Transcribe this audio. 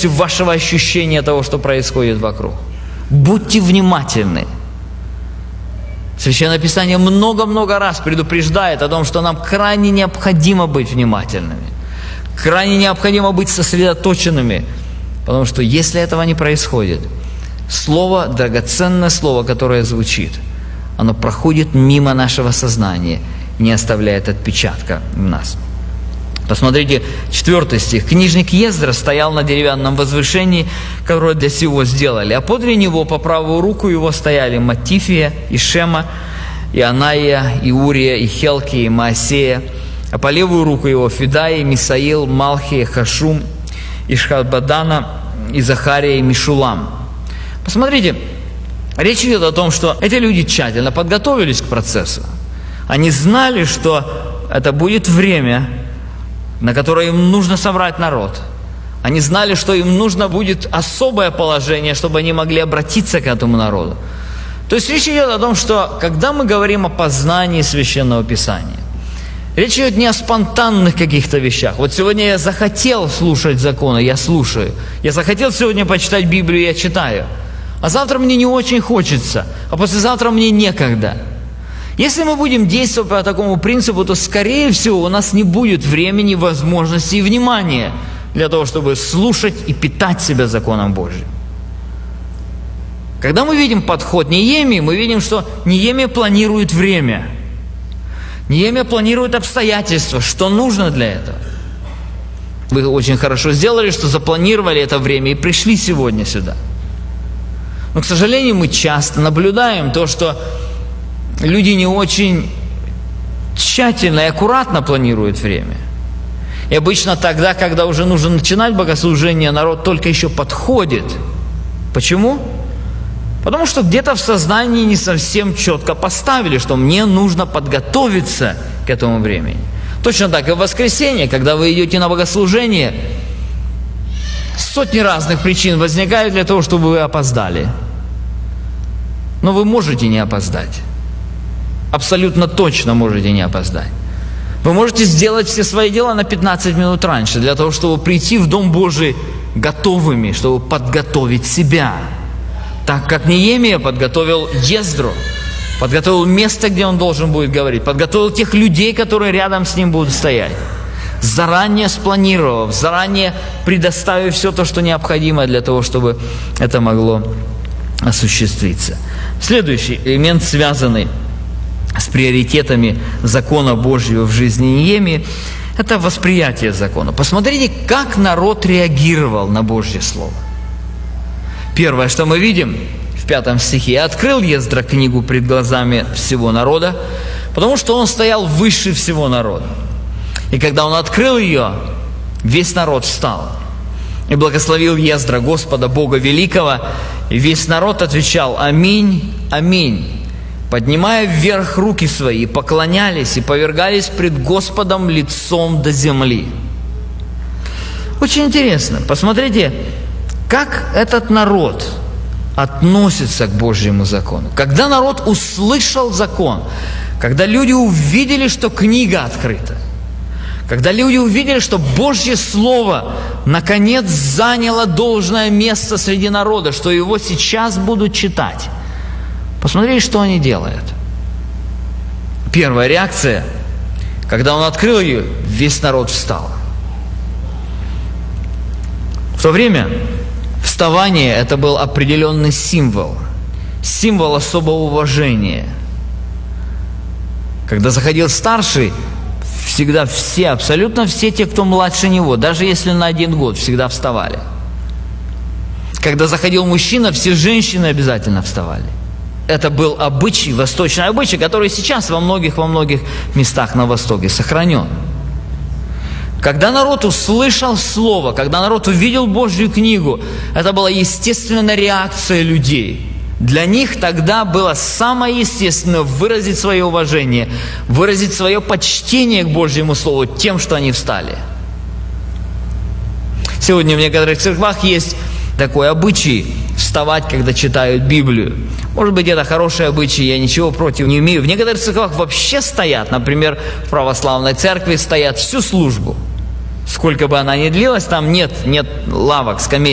частью вашего ощущения того, что происходит вокруг. Будьте внимательны. Священное Писание много-много раз предупреждает о том, что нам крайне необходимо быть внимательными, крайне необходимо быть сосредоточенными, потому что если этого не происходит, слово, драгоценное слово, которое звучит, оно проходит мимо нашего сознания и не оставляет отпечатка в нас. Посмотрите, 4 стих. «Книжник Ездра стоял на деревянном возвышении, которое для сего сделали, а подле него по правую руку его стояли Матифия, и Шема, и Анаия, и Урия, и Хелки, и Маасея, а по левую руку его Федай, Мисаил, Малхия, Хашум, Ишхабадана, и Захария, и Мишулам». Посмотрите, речь идет о том, что эти люди тщательно подготовились к процессу. Они знали, что это будет время, на которое им нужно собрать народ. Они знали, что им нужно будет особое положение, чтобы они могли обратиться к этому народу. То есть речь идет о том, что когда мы говорим о познании Священного Писания, речь идет не о спонтанных каких-то вещах. Вот сегодня я захотел слушать законы, я слушаю. Я захотел сегодня почитать Библию, я читаю. А завтра мне не очень хочется, а послезавтра мне некогда. Если мы будем действовать по такому принципу, то, скорее всего, у нас не будет времени, возможности и внимания для того, чтобы слушать и питать себя законом Божьим. Когда мы видим подход Неемии, мы видим, что Неемия планирует время. Неемия планирует обстоятельства, что нужно для этого. Вы очень хорошо сделали, что запланировали это время и пришли сегодня сюда. Но, к сожалению, мы часто наблюдаем то, что люди не очень тщательно и аккуратно планируют время. И обычно тогда, когда уже нужно начинать богослужение, народ только еще подходит. Почему? Потому что где-то в сознании не совсем четко поставили, что мне нужно подготовиться к этому времени. Точно так и в воскресенье, когда вы идете на богослужение, сотни разных причин возникают для того, чтобы вы опоздали. Но вы можете не опоздать. Абсолютно точно можете не опоздать. Вы можете сделать все свои дела на 15 минут раньше, для того, чтобы прийти в Дом Божий готовыми, чтобы подготовить себя. Так как Неемия подготовил Ездру, подготовил место, где он должен будет говорить, подготовил тех людей, которые рядом с ним будут стоять, заранее спланировав, заранее предоставив все то, что необходимо для того, чтобы это могло осуществиться. Следующий элемент, связанный с приоритетами закона Божьего в жизни Неемии, это восприятие закона. Посмотрите, как народ реагировал на Божье Слово. Первое, что мы видим в 5 стихе: «И открыл Ездра книгу пред глазами всего народа, потому что он стоял выше всего народа. И когда он открыл ее, весь народ встал. И благословил Ездра Господа Бога Великого, и весь народ отвечал: Аминь, аминь, поднимая вверх руки свои, поклонялись и повергались пред Господом лицом до земли». Очень интересно. Посмотрите, как этот народ относится к Божьему закону. Когда народ услышал закон, когда люди увидели, что книга открыта, когда люди увидели, что Божье Слово наконец заняло должное место среди народа, что его сейчас будут читать, посмотрите, что они делают. Первая реакция: когда он открыл ее, весь народ встал. В то время вставание – это был определенный символ особого уважения. Когда заходил старший, всегда все, абсолютно все те, кто младше него, даже если на 1 год, всегда вставали. Когда заходил мужчина, все женщины обязательно вставали. Это был обычай, восточный обычай, который сейчас во многих местах на Востоке сохранен. Когда народ услышал Слово, когда народ увидел Божью книгу, это была естественная реакция людей. Для них тогда было самое естественное выразить свое уважение, выразить свое почтение к Божьему Слову тем, что они встали. Сегодня в некоторых церквах есть такой обычай вставать, когда читают Библию. Может быть, это хороший обычай, я ничего против не имею. В некоторых церквах вообще стоят, например, в православной церкви стоят всю службу. Сколько бы она ни длилась, там нет лавок, скамей.